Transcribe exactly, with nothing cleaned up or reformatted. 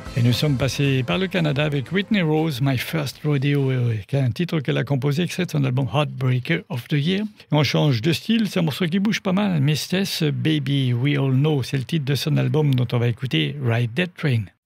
Et nous sommes passés par le Canada avec Whitney Rose, My First Rodeo, qui est un titre qu'elle a composé extrait de son album Heartbreaker of the Year. Et on change de style, c'est un morceau qui bouge pas mal. Mistess Baby We All Know, c'est le titre de son album dont on va écouter Ride That Train.